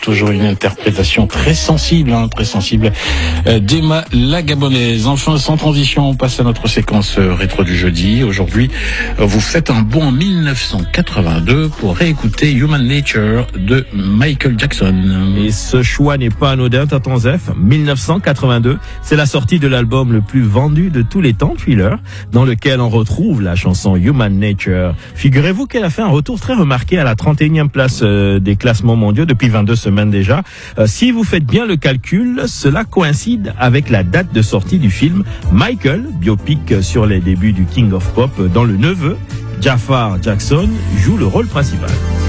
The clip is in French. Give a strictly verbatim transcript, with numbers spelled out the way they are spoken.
Toujours une interprétation très sensible, hein, très sensible euh, d'Emma la Gabonaise. Enfin, sans transition, on passe à notre séquence euh, rétro du jeudi. Aujourd'hui, euh, vous faites un bond en dix-neuf cent quatre-vingt-deux pour réécouter Human Nature de Michael Jackson. Et ce choix n'est pas anodin, Tonton Zef. dix-neuf cent quatre-vingt-deux, c'est la sortie de l'album le plus vendu de tous les temps, Thriller, dans lequel on retrouve la chanson Human Nature. Figurez-vous qu'elle a fait un retour très remarqué à la trente et unième place euh, des classements mondiaux depuis vingt-deux semaines déjà. Euh, si vous faites bien le calcul, cela coïncide avec la date de sortie du film Michael, biopic sur les débuts du King of Pop, dont le neveu, Jafar Jackson, joue le rôle principal.